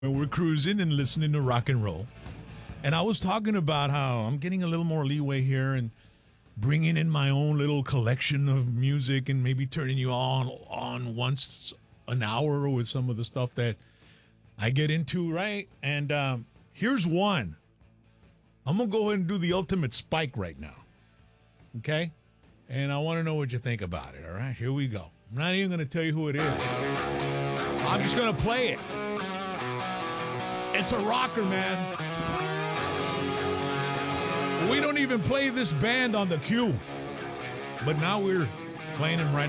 when we're cruising and listening to rock and roll. And I was talking about how I'm getting a little more leeway here and bringing in my own little collection of music and maybe turning you on once an hour with some of the stuff that I get into, right? And here's one. I'm going to go ahead and do the ultimate spike right now. Okay? And I want to know what you think about it, all right? Here we go. I'm not even going to tell you who it is. I'm just going to play it. It's a rocker, man. We don't even play this band on the queue. But now we're playing him right